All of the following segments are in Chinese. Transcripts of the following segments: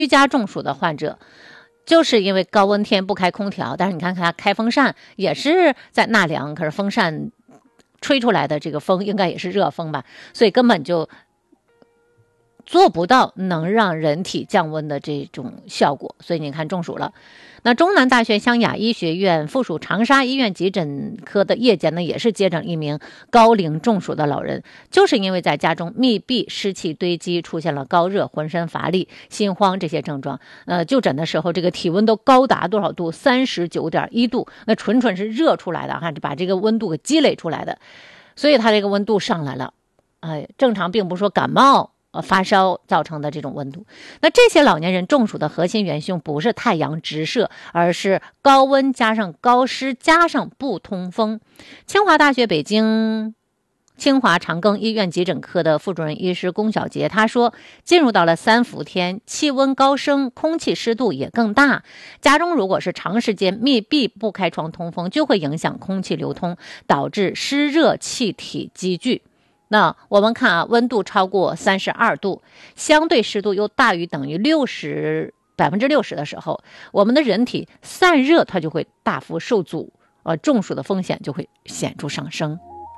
居家中暑的患者，就是因为高温天不开空调，但是你看看它开风扇也是在纳凉，可是风扇吹出来的这个风应该也是热风吧，所以根本就做不到能让人体降温的这种效果，所以你看中暑了。那中南大学湘雅医学院附属长沙医院急诊科的夜间呢，也是接诊一名高龄中暑的老人，就是因为在家中密闭，湿气堆积，出现了高热、浑身乏力、心慌这些症状。就诊的时候，这个体温都高达多少度？39.1度，那纯是热出来的哈，就把这个温度给积累出来的，所以他这个温度上来了。正常并不是说感冒发烧造成的这种温度。那这些老年人中暑的核心元凶不是太阳直射，而是高温加上高湿加上不通风。清华大学北京清华长庚医院急诊科的副主任医师龚小杰他说，进入到了3伏天，气温高升，空气湿度也更大，家中如果是长时间密闭不开窗通风，就会影响空气流通，导致湿热气体积聚。那我们看啊，温度超过32度，相对湿度又大于等于60%的时候，我们的人体散热它就会大幅受阻，中暑的风险就会显著上升。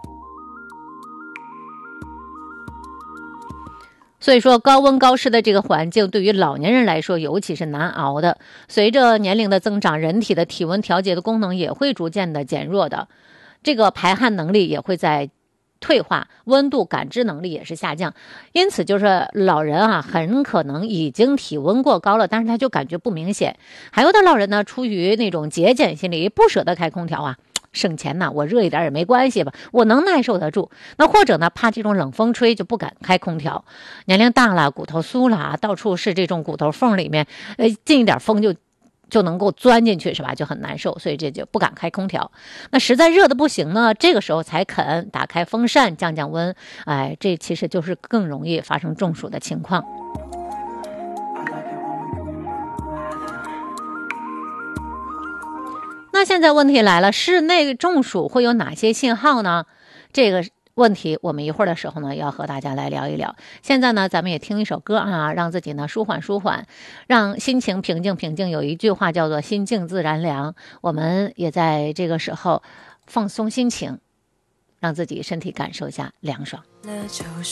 所以说高温高湿的这个环境对于老年人来说尤其是难熬的，随着年龄的增长，人体的体温调节的功能也会逐渐的减弱的，这个排汗能力也会在退化，温度感知能力也是下降，因此就是老人啊，很可能已经体温过高了，但是他就感觉不明显。还有的老人呢，出于那种节俭心理，不舍得开空调啊，省钱呐，我热一点也没关系吧，我能耐受得住。那或者呢，怕这种冷风吹就不敢开空调。年龄大了，骨头酥了，到处是这种骨头缝里面，进一点风就能够钻进去是吧，就很难受，所以这就不敢开空调。那实在热的不行呢，这个时候才肯打开风扇降降温，这其实就是更容易发生中暑的情况。那现在问题来了，室内中暑会有哪些信号呢？这个问题我们一会儿的时候呢要和大家来聊一聊。现在呢咱们也听一首歌啊，让自己呢舒缓舒缓，让心情平静平静。有一句话叫做心静自然凉，我们也在这个时候放松心情，让自己身体感受一下凉爽。 那就